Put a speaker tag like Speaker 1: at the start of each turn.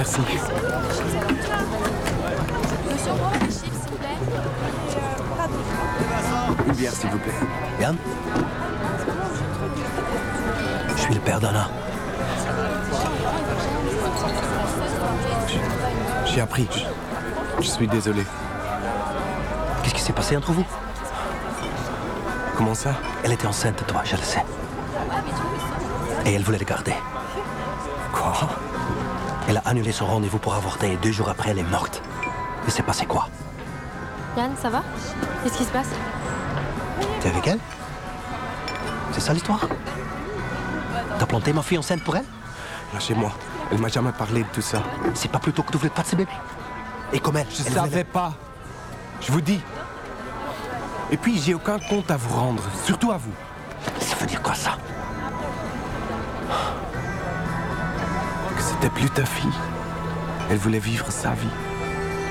Speaker 1: Merci.
Speaker 2: Monsieur, on prend des chips, s'il vous plaît.
Speaker 1: Une bière, s'il vous plaît.
Speaker 3: Yann? Je suis le père d'Anna.
Speaker 1: J'ai appris. Je suis désolé.
Speaker 3: Qu'est-ce qui s'est passé entre vous?
Speaker 1: Comment ça?
Speaker 3: Elle était enceinte de toi, je le sais. Et elle voulait le garder.
Speaker 1: Quoi?
Speaker 3: Elle a annulé son rendez-vous pour avorter et 2 jours après, elle est morte. Il s'est passé quoi?
Speaker 2: Yann, ça va? Qu'est-ce qui se passe?
Speaker 3: T'es avec elle? C'est ça l'histoire? T'as planté ma fille enceinte pour elle?
Speaker 1: Lâchez-moi. Elle m'a jamais parlé de tout ça.
Speaker 3: C'est pas plutôt que tu voulais pas de ce bébé? Et comme elle,
Speaker 1: Je
Speaker 3: elle
Speaker 1: savais pas. Je vous dis. Et puis, j'ai aucun compte à vous rendre. Surtout à vous.
Speaker 3: Ça veut dire quoi, ça?
Speaker 1: Que c'était plus ta fille. Elle voulait vivre sa vie.